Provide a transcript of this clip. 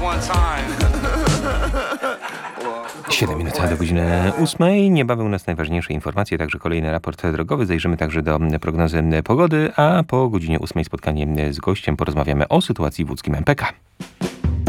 7 minut do godziny 8. Niebawem u nas najważniejsze informacje, także kolejny raport drogowy. Zajrzymy także do prognozy pogody, a po godzinie 8 spotkanie z gościem porozmawiamy o sytuacji w łódzkim MPK.